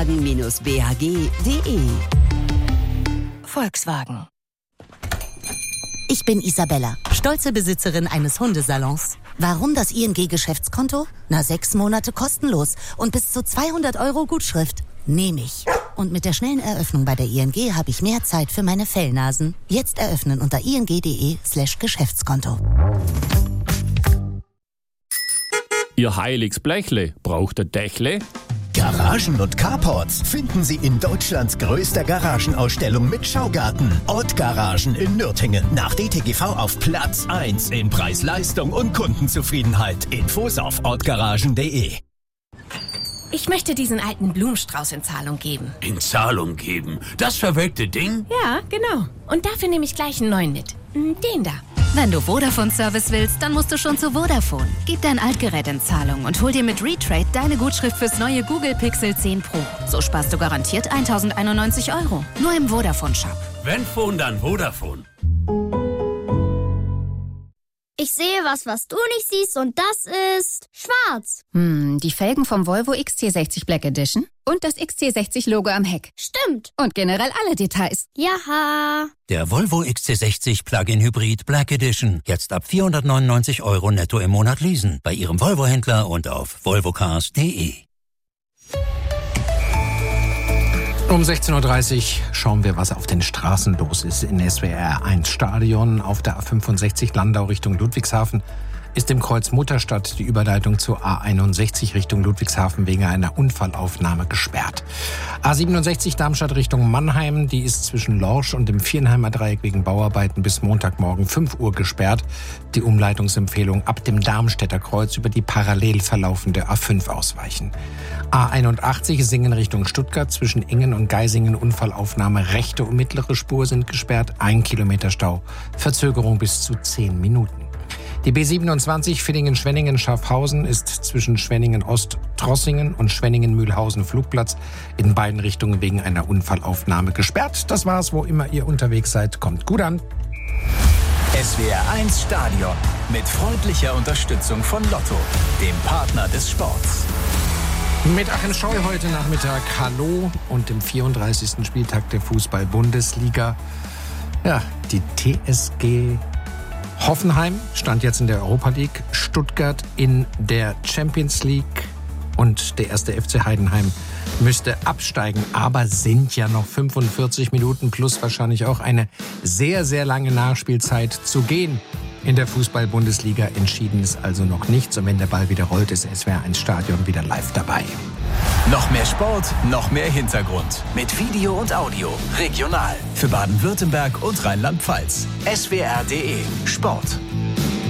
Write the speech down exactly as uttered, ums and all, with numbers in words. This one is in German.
volkswagen B H G punkt de. Volkswagen. Ich bin Isabella, stolze Besitzerin eines Hundesalons. Warum das I N G-Geschäftskonto? Na, sechs Monate kostenlos und bis zu zweihundert Euro Gutschrift. Nehme ich. Und mit der schnellen Eröffnung bei der I N G habe ich mehr Zeit für meine Fellnasen. Jetzt eröffnen unter ing.de slash Geschäftskonto. Ihr heiliges Blechle, braucht ihr Dächle? Garagen und Carports finden Sie in Deutschlands größter Garagenausstellung mit Schaugarten. Ott Garagen in Nürtingen. Nach D T G V auf Platz eins in Preis-Leistung und Kundenzufriedenheit. Infos auf ottgaragen punkt de. Ich möchte diesen alten Blumenstrauß in Zahlung geben. In Zahlung geben? Das verwelkte Ding? Ja, genau. Und dafür nehme ich gleich einen neuen mit. Den da. Wenn du Vodafone-Service willst, dann musst du schon zu Vodafone. Gib dein Altgerät in Zahlung und hol dir mit Retrade deine Gutschrift fürs neue Google Pixel zehn Pro. So sparst du garantiert tausendeinundneunzig Euro. Nur im Vodafone-Shop. Wenn Phone, dann Vodafone. Ich sehe was, was du nicht siehst, und das ist schwarz. Hm, die Felgen vom Volvo X C sechzig Black Edition und das X C sechzig Logo am Heck. Stimmt. Und generell alle Details. Jaha. Der Volvo X C sechzig Plug-in Hybrid Black Edition. Jetzt ab vierhundertneunundneunzig Euro netto im Monat leasen. Bei Ihrem Volvo-Händler und auf volvocars punkt de. Um sechzehn Uhr dreißig schauen wir, was auf den Straßen los ist. In S W R eins Stadion auf der A fünfundsechzig Landau Richtung Ludwigshafen ist im Kreuz Mutterstadt die Überleitung zur A einundsechzig Richtung Ludwigshafen wegen einer Unfallaufnahme gesperrt. A siebenundsechzig Darmstadt Richtung Mannheim, die ist zwischen Lorsch und dem Viernheimer Dreieck wegen Bauarbeiten bis Montagmorgen fünf Uhr gesperrt. Die Umleitungsempfehlung ab dem Darmstädter Kreuz über die parallel verlaufende A fünf ausweichen. A einundachtzig Singen Richtung Stuttgart zwischen Ingen und Geisingen Unfallaufnahme rechte und mittlere Spur sind gesperrt, ein Kilometer Stau, Verzögerung bis zu zehn Minuten. Die B siebenundzwanzig Villingen-Schwenningen-Schaffhausen ist zwischen Schwenningen-Ost-Trossingen und Schwenningen-Mühlhausen-Flugplatz in beiden Richtungen wegen einer Unfallaufnahme gesperrt. Das war's, wo immer ihr unterwegs seid. Kommt gut an. S W R eins Stadion mit freundlicher Unterstützung von Lotto, dem Partner des Sports. Mit Achim Scheu heute Nachmittag Hallo und dem vierunddreißigsten Spieltag der Fußball-Bundesliga. Ja, die T S G Hoffenheim stand jetzt in der Europa League, Stuttgart in der Champions League und der erste F C Heidenheim müsste absteigen, aber sind ja noch fünfundvierzig Minuten plus wahrscheinlich auch eine sehr, sehr lange Nachspielzeit zu gehen. In der Fußball-Bundesliga entschieden ist also noch nichts und wenn der Ball wieder rollt, ist S W R eins Stadion wieder live dabei. Noch mehr Sport, noch mehr Hintergrund. Mit Video und Audio. Regional. Für Baden-Württemberg und Rheinland-Pfalz. S W R punkt de Sport.